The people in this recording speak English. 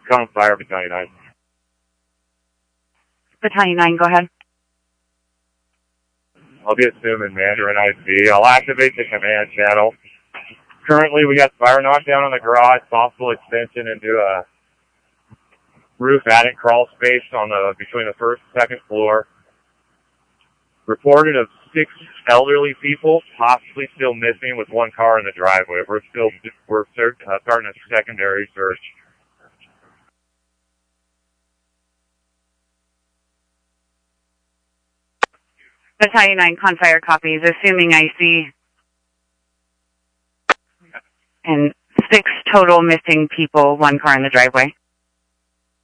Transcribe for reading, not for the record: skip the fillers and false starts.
Come fire, Battalion 9. Battalion 9, go ahead. I'll be assuming Mandarin IC. I'll activate the command channel. Currently, we got fire knockdown on the garage, possible extension into a roof attic crawl space on between the first and second floor. Reported of 6 elderly people, possibly still missing with 1 car in the driveway. We're starting a secondary search. Battalion 9, Confire copies, assuming IC. And 6 total missing people, 1 car in the driveway.